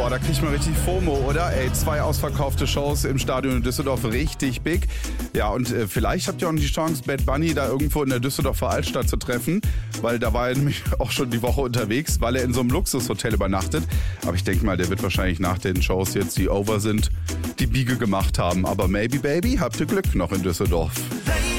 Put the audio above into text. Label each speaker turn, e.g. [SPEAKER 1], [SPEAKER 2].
[SPEAKER 1] Boah, da kriegt man richtig FOMO, oder? Ey, 2 ausverkaufte Shows im Stadion in Düsseldorf, richtig big. Ja, und vielleicht habt ihr auch noch die Chance, Bad Bunny da irgendwo in der Düsseldorfer Altstadt zu treffen, weil da war er nämlich auch schon die Woche unterwegs, weil er in so einem Luxushotel übernachtet. Aber ich denke mal, der wird wahrscheinlich nach den Shows jetzt, die over sind, die Biege gemacht haben. Aber maybe, baby, habt ihr Glück noch in Düsseldorf.